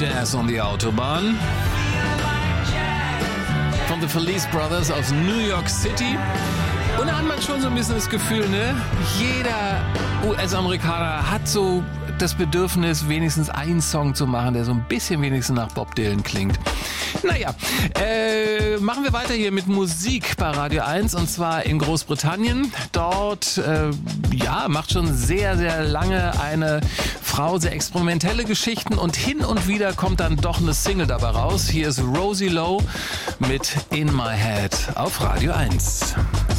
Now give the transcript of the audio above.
Jazz on the Autobahn. Von The Felice Brothers aus New York City. Und da hat man schon so ein bisschen das Gefühl, ne? Jeder US-Amerikaner hat so das Bedürfnis, wenigstens einen Song zu machen, der so ein bisschen wenigstens nach Bob Dylan klingt. Naja, machen wir weiter hier mit Musik bei Radio 1 und zwar in Großbritannien. Dort, macht schon sehr, sehr lange eine Frau sehr experimentelle Geschichten und hin und wieder kommt dann doch eine Single dabei raus. Hier ist Rosie Lowe mit In My Head auf Radio 1.